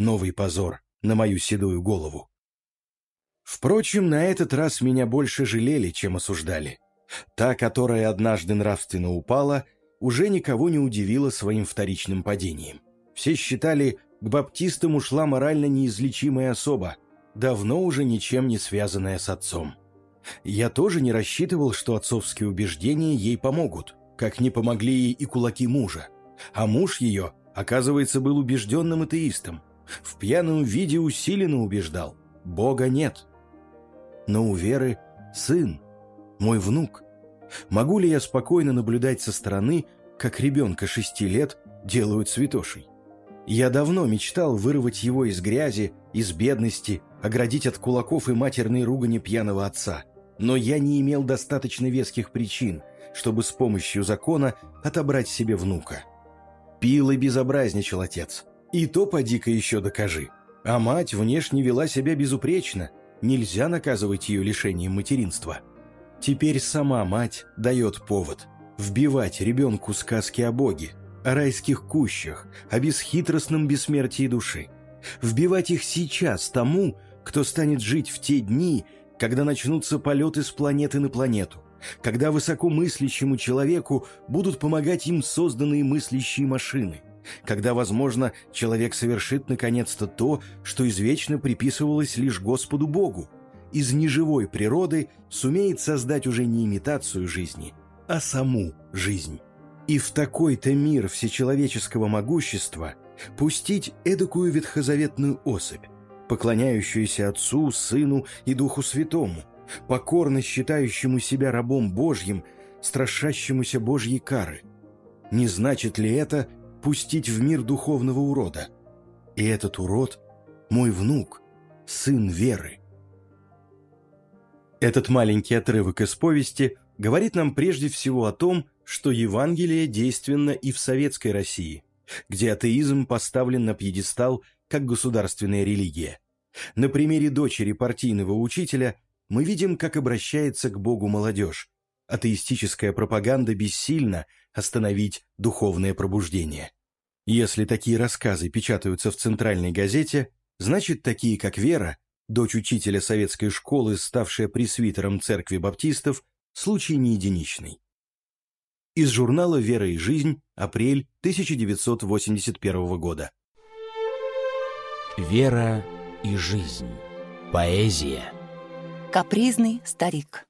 Новый позор на мою седую голову. Впрочем, на этот раз меня больше жалели, чем осуждали. Та, которая однажды нравственно упала, уже никого не удивила своим вторичным падением. Все считали, к баптистам ушла морально неизлечимая особа, давно уже ничем не связанная с отцом. Я тоже не рассчитывал, что отцовские убеждения ей помогут, как не помогли ей и кулаки мужа. А муж ее, оказывается, был убежденным атеистом. В пьяном виде усиленно убеждал: Бога нет. Но у Веры сын, мой внук. Могу ли я спокойно наблюдать со стороны, как ребенка 6 лет делают святошей? Я давно мечтал вырвать его из грязи, из бедности, оградить от кулаков и матерной ругани пьяного отца. Но я не имел достаточно веских причин, чтобы с помощью закона отобрать себе внука. Пил и безобразничал отец. И то поди-ка еще докажи. А мать внешне вела себя безупречно. Нельзя наказывать ее лишением материнства. Теперь сама мать дает повод вбивать ребенку сказки о Боге, о райских кущах, о бесхитростном бессмертии души. Вбивать их сейчас тому, кто станет жить в те дни, когда начнутся полеты с планеты на планету, когда высокомыслящему человеку будут помогать им созданные мыслящие машины, когда, возможно, человек совершит наконец-то то, что извечно приписывалось лишь Господу Богу, из неживой природы сумеет создать уже не имитацию жизни, а саму жизнь. И в такой-то мир всечеловеческого могущества пустить эдакую ветхозаветную особь, поклоняющуюся Отцу, Сыну и Духу Святому, покорно считающему себя рабом Божьим, страшащемуся Божьей кары. Не значит ли это пустить в мир духовного урода? И этот урод — мой внук, сын Веры. Этот маленький отрывок из повести говорит нам прежде всего о том, что Евангелие действенно и в советской России, где атеизм поставлен на пьедестал как государственная религия. На примере дочери партийного учителя мы видим, как обращается к Богу молодежь. Атеистическая пропаганда бессильна остановить духовное пробуждение. Если такие рассказы печатаются в центральной газете, значит, такие как Вера, дочь учителя советской школы, ставшая пресвитером церкви баптистов, случай не единичный. Из журнала «Вера и жизнь», апрель 1981 года. Вера и жизнь. Поэзия. Капризный старик.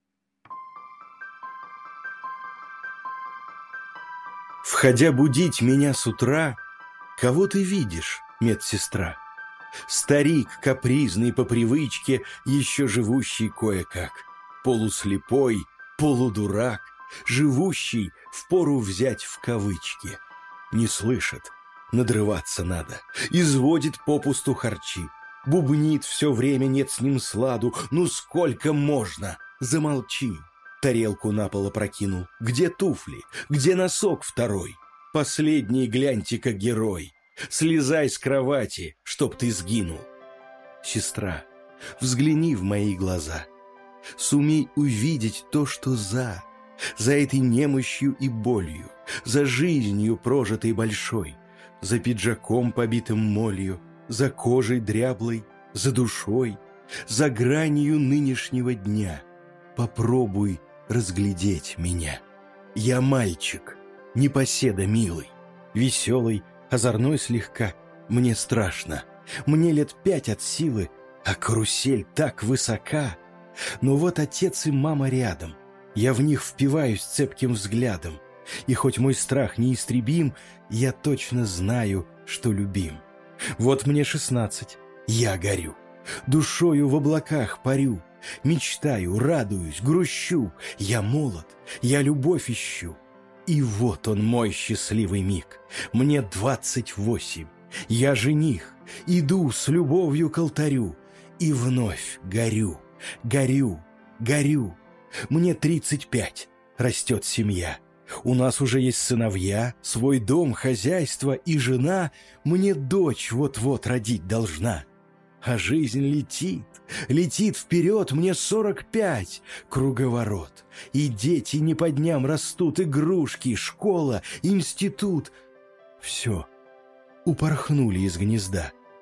Входя будить меня с утра, кого ты видишь, медсестра? Старик, капризный по привычке, еще живущий кое-как, полуслепой, полудурак, живущий впору взять в кавычки. Не слышит, надрываться надо, изводит попусту харчи, бубнит все время, нет с ним сладу, ну сколько можно, замолчи. Тарелку на пол опрокинул, где туфли, где носок второй? Последний гляньте-ка герой. Слезай с кровати, чтоб ты сгинул. Сестра, взгляни в мои глаза. Сумей увидеть то, что за этой немощью и болью, за жизнью прожитой большой, за пиджаком, побитым молью, за кожей дряблой, за душой, за гранью нынешнего дня. Попробуй разглядеть меня. Я мальчик, непоседа милый, веселый, озорной слегка. Мне страшно, мне лет 5 от силы, а карусель так высока. Но вот отец и мама рядом, я в них впиваюсь цепким взглядом. И хоть мой страх неистребим, я точно знаю, что любим. Вот мне 16, я горю, душою в облаках парю, мечтаю, радуюсь, грущу. Я молод, я любовь ищу. И вот он, мой счастливый миг. Мне 28, я жених, иду с любовью к алтарю. И вновь горю, горю, горю. Мне 35, растет семья. У нас уже есть сыновья, свой дом, хозяйство и жена. Мне дочь вот-вот родить должна. А жизнь летит, летит вперед, мне 45, круговорот. И дети не по дням растут, игрушки, школа, институт. Все, упорхнули из гнезда.